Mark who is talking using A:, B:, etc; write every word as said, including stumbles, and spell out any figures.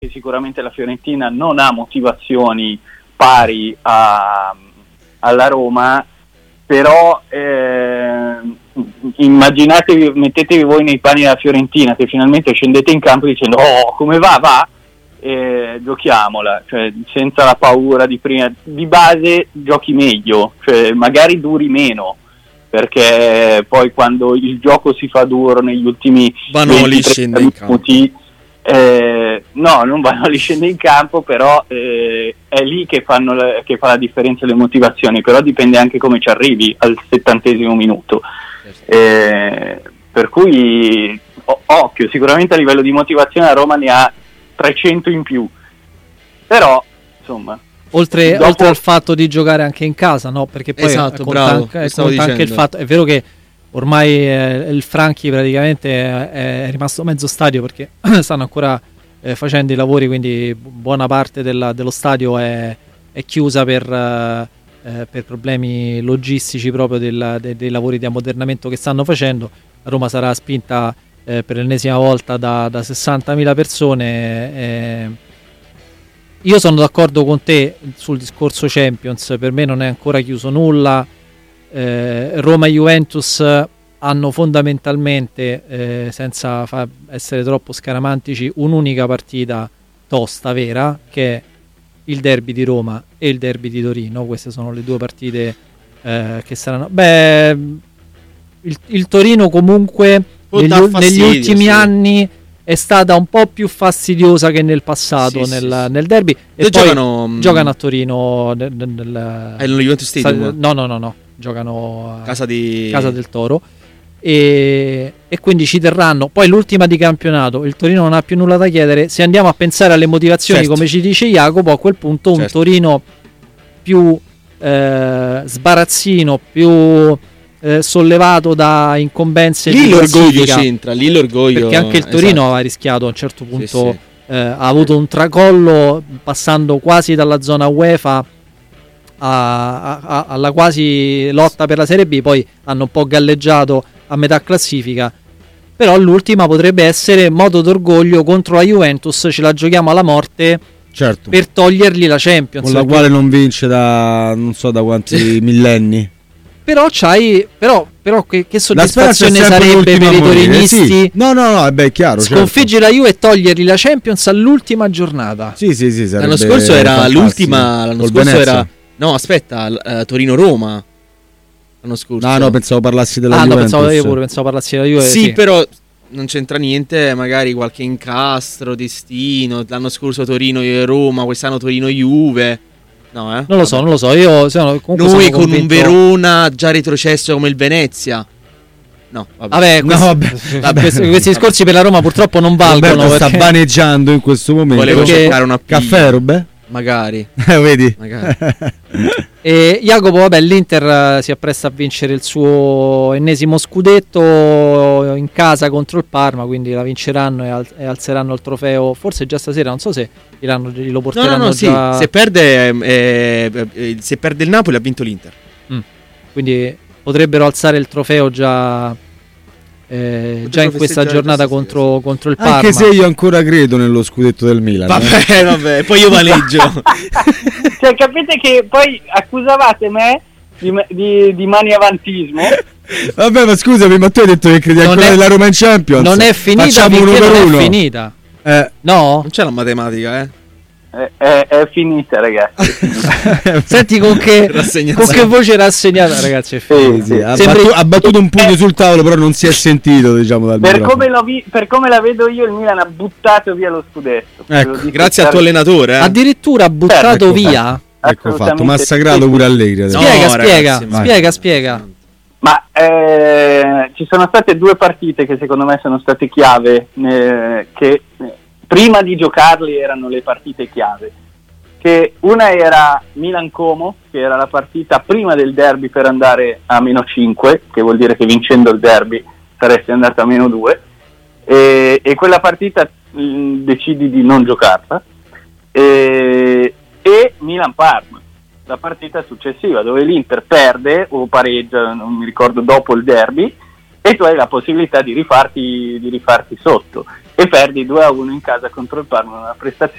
A: che sicuramente la Fiorentina non ha motivazioni pari a, alla Roma, però eh, immaginatevi, mettetevi voi nei panni della Fiorentina che finalmente scendete in campo dicendo oh come va, va, eh, giochiamola, cioè senza la paura di prima, di base giochi meglio, cioè magari duri meno, perché poi quando il gioco si fa duro negli ultimi
B: vanno lì scende in campo.
A: Eh, no, non vanno lì scende in campo, però eh, è lì che fanno la, che fa la differenza le motivazioni, però dipende anche come ci arrivi al settantesimo minuto, eh, per cui o- occhio, sicuramente a livello di motivazione la Roma ne ha trecento in più, però insomma
C: oltre,
A: dopo...
C: oltre al fatto di giocare anche in casa, no? Perché poi
B: esatto,
C: conta,
B: bravo,
C: anche, conta anche il fatto, è vero che ormai eh, il Franchi praticamente è, è rimasto mezzo stadio perché stanno ancora eh, facendo i lavori, quindi buona parte della, dello stadio è, è chiusa per, eh, per problemi logistici proprio del, de, dei lavori di ammodernamento che stanno facendo. Roma sarà spinta eh, per l'ennesima volta da, da sessantamila persone. Eh. Io sono d'accordo con te sul discorso Champions, per me non è ancora chiuso nulla. Eh, Roma e Juventus hanno fondamentalmente, eh, senza fa- essere troppo scaramantici, un'unica partita tosta vera, che è il derby di Roma e il derby di Torino. Queste sono le due partite eh, che saranno... Beh, il, il Torino comunque negli,
B: fastidio,
C: negli ultimi
B: sì.
C: anni è stata un po' più fastidiosa che nel passato,
B: sì,
C: nel,
B: sì,
C: nel derby. E
B: poi
C: poi
B: giocano,
C: giocano a Torino nel, nel, nel,
B: è nello Juventus Stadium?
C: No, no, no, no. Giocano a
B: casa, di...
C: casa del Toro e, e quindi ci terranno. Poi l'ultima di campionato, il Torino non ha più nulla da chiedere. Se andiamo a pensare alle motivazioni, certo, come ci dice Jacopo, a quel punto certo, un Torino più eh, sbarazzino, più eh, sollevato da incombenze,
B: lì l'orgoglio c'entra, lì l'orgoglio,
C: perché anche il Torino
B: esatto,
C: ha rischiato a un certo punto,
B: sì, sì.
C: Eh, ha avuto un tracollo passando quasi dalla zona UEFA A, a, alla quasi lotta per la Serie B, poi hanno un po' galleggiato a metà classifica, però l'ultima potrebbe essere modo d'orgoglio contro la Juventus, ce la giochiamo alla morte, certo, per togliergli la Champions,
D: con la
C: perché...
D: quale non vince da non so da quanti millenni,
C: però c'hai però, però che, che soddisfazione
D: la
C: sarebbe per i torinisti, sì.
D: no no no beh, è chiaro,
C: sconfiggi certo, la Juve e togliergli la Champions all'ultima giornata.
D: Sì sì sì,
B: l'anno scorso era
D: fantastico.
B: l'ultima, l'anno
D: Col
B: scorso
D: Venezia.
B: era no aspetta uh, Torino-Roma l'anno scorso.
D: No no, pensavo parlassi della
C: ah,
D: Juventus.
C: no, pensavo io pure, pensavo parlassi della Juve.
B: Sì,
C: sì,
B: però non c'entra niente, magari qualche incastro, destino, l'anno scorso Torino e Roma, quest'anno Torino-Juve. No, eh?
C: Non lo
B: Vabbè.
C: so, non lo so. Io sono,
B: noi
C: sono
B: con
C: convinto...
B: un Verona già retrocesso come il Venezia. No, vabbè.
C: Vabbè, questi,
D: no, vabbè.
C: vabbè, questi, questi discorsi per la Roma purtroppo non valgono.
D: Roberto
C: perché...
D: sta vaneggiando in questo momento.
B: Volevo
C: perché...
B: cercare una piglia.
D: Caffè, Robè?
B: Magari.
D: Eh, vedi?
B: Magari.
C: E Jacopo, vabbè, l'Inter uh, si appresta a vincere il suo ennesimo scudetto in casa contro il Parma, quindi la vinceranno e, al- e alzeranno il trofeo, forse già stasera, non so se glielo, glielo porteranno.
B: No, no, no,
C: già...
B: sì. Se perde, eh, eh, se perde il Napoli ha vinto l'Inter.
C: Mm. Quindi potrebbero alzare il trofeo già, eh, già in questa giornata contro, contro il Parma.
D: Anche se io ancora credo nello scudetto del Milan.
B: Vabbè,
D: eh.
B: vabbè, poi io vaneggio.
A: Cioè, capite che poi accusavate me di, di, di maniavantismo?
D: Vabbè, ma scusami, ma tu hai detto che credi
C: Non
D: ancora
C: è-
D: nella Roma in Champions?
C: Non è finita,
D: Facciamo uno
C: finché
D: per
C: non
D: uno.
C: è finita.
D: Eh.
C: No?
B: Non c'è la matematica, eh.
A: È, è, è finita, ragazzi.
C: Senti con che,
B: Rassegnazione.
C: con che voce rassegnata, ragazzi, è
A: Sì,
C: finita.
A: sì,
D: Ha,
C: Sembri-
D: battu- ha battuto un pugno sul tavolo, però non si è sentito, diciamo, dal
A: Per
D: microfono.
A: come, lo vi- per come la vedo io, il Milan ha buttato via lo scudetto. Ve
D: Ecco,
A: lo dico
B: Grazie al tuo
A: chiaro-
B: allenatore, eh.
C: Addirittura ha buttato
D: Ecco,
C: via.
D: Ecco fatto,
A: assolutamente
D: massacrato
A: sì.
D: pure Allegri adesso.
B: No,
C: Spiega,
B: ragazzi,
C: spiega,
B: vai.
C: spiega, spiega.
A: Ma eh, ci sono state due partite che secondo me sono state chiave, eh, che eh, prima di giocarli erano le partite chiave. Che una era Milan-Como, che era la partita prima del derby per andare a meno cinque, che vuol dire che vincendo il derby saresti andato a meno due, e, e quella partita mh, decidi di non giocarla, e, e Milan-Parma, la partita successiva, dove l'Inter perde o pareggia, non mi ricordo, dopo il derby, e tu hai la possibilità di rifarti, di rifarti sotto. e perdi due a uno in casa contro il Parma, una prestazione